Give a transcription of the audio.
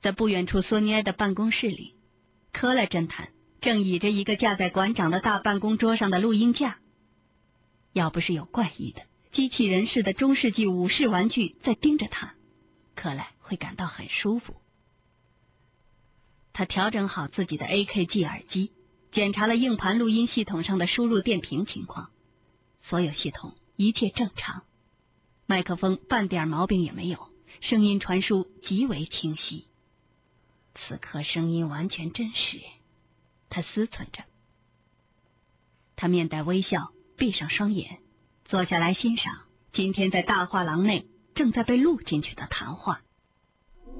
在不远处索尼埃的办公室里，科莱侦探正倚着一个架在馆长的大办公桌上的录音架。要不是有怪异的机器人式的中世纪武士玩具在盯着他，科莱会感到很舒服。他调整好自己的 AKG 耳机，检查了硬盘录音系统上的输入电平情况，所有系统一切正常，麦克风半点毛病也没有，声音传输极为清晰。此刻声音完全真实，他思忖着。他面带微笑，闭上双眼，坐下来欣赏今天在大画廊内正在被录进去的谈话。